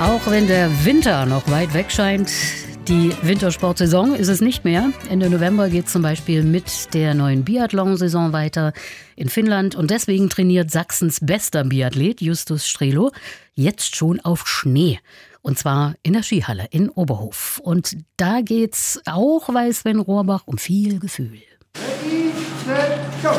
Auch wenn der Winter noch weit weg scheint, die Wintersportsaison ist es nicht mehr. Ende November geht es zum Beispiel mit der neuen Biathlon-Saison weiter in Finnland. Und deswegen trainiert Sachsens bester Biathlet Justus Strelo jetzt schon auf Schnee. Und zwar in der Skihalle in Oberhof. Und da geht's auch, weiß Sven Rohrbach, um viel Gefühl. Ready, set, go!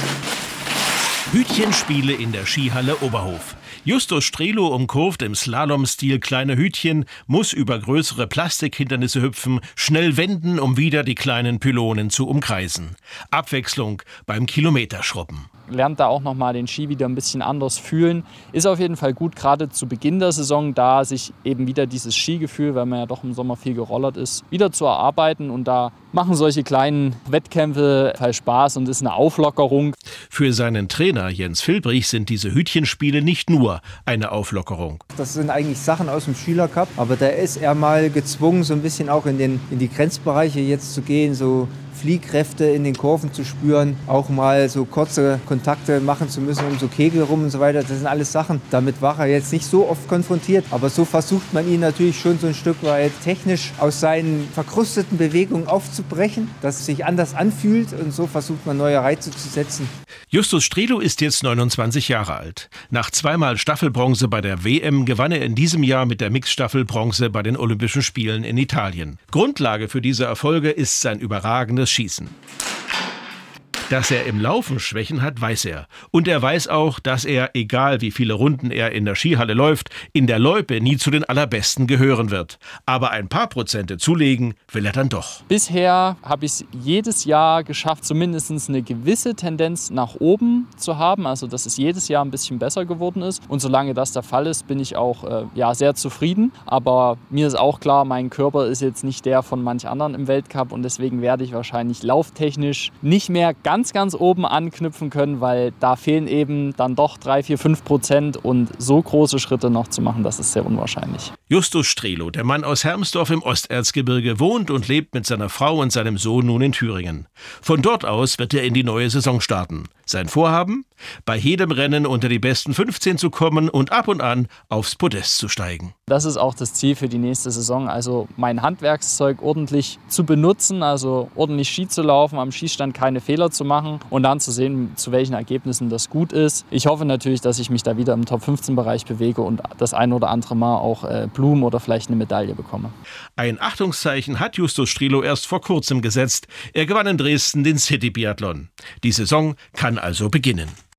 Hütchenspiele in der Skihalle Oberhof. Justus Strelo umkurvt im Slalom-Stil kleine Hütchen, muss über größere Plastikhindernisse hüpfen, schnell wenden, um wieder die kleinen Pylonen zu umkreisen. Abwechslung beim Kilometerschrubben. Lernt da auch nochmal den Ski wieder ein bisschen anders fühlen. Ist auf jeden Fall gut, gerade zu Beginn der Saison, da sich eben wieder dieses Skigefühl, weil man ja doch im Sommer viel gerollert ist, wieder zu erarbeiten. Und da machen solche kleinen Wettkämpfe viel Spaß und ist eine Auflockerung. Für seinen Trainer Jens Filbrich sind diese Hütchenspiele nicht nur eine Auflockerung. Das sind eigentlich Sachen aus dem Schülercup, aber da ist er mal gezwungen, so ein bisschen auch in die Grenzbereiche jetzt zu gehen, so Fliehkräfte in den Kurven zu spüren, auch mal so kurze Kontakte machen zu müssen um so Kegel rum und so weiter. Das sind alles Sachen, damit war er jetzt nicht so oft konfrontiert, aber so versucht man ihn natürlich schon so ein Stück weit technisch aus seinen verkrusteten Bewegungen aufzubrechen, dass es sich anders anfühlt und so versucht man neue Reize zu setzen. Justus Strelo ist jetzt 29 Jahre alt. Nach zweimal Staffelbronze bei der WM gewann er in diesem Jahr mit der Mixstaffel Bronze bei den Olympischen Spielen in Italien. Grundlage für diese Erfolge ist sein überragendes Schießen. Dass er im Laufen Schwächen hat, weiß er. Und er weiß auch, dass er, egal wie viele Runden er in der Skihalle läuft, in der Loipe nie zu den Allerbesten gehören wird. Aber ein paar Prozente zulegen will er dann doch. Bisher habe ich es jedes Jahr geschafft, zumindest eine gewisse Tendenz nach oben zu haben. Also dass es jedes Jahr ein bisschen besser geworden ist. Und solange das der Fall ist, bin ich auch sehr zufrieden. Aber mir ist auch klar, mein Körper ist jetzt nicht der von manch anderen im Weltcup. Und deswegen werde ich wahrscheinlich lauftechnisch nicht mehr ganz oben anknüpfen können, weil da fehlen eben dann doch 3, 4, 5% und so große Schritte noch zu machen, das ist sehr unwahrscheinlich. Justus Strelo, der Mann aus Hermsdorf im Osterzgebirge, wohnt und lebt mit seiner Frau und seinem Sohn nun in Thüringen. Von dort aus wird er in die neue Saison starten. Sein Vorhaben? Bei jedem Rennen unter die besten 15 zu kommen und ab und an aufs Podest zu steigen. Das ist auch das Ziel für die nächste Saison, also mein Handwerkszeug ordentlich zu benutzen, also ordentlich Ski zu laufen, am Schießstand keine Fehler zu machen und dann zu sehen, zu welchen Ergebnissen das gut ist. Ich hoffe natürlich, dass ich mich da wieder im Top-15-Bereich bewege und das ein oder andere Mal auch Blumen oder vielleicht eine Medaille bekomme. Ein Achtungszeichen hat Justus Strelo erst vor kurzem gesetzt. Er gewann in Dresden den City-Biathlon. Die Saison kann also beginnen.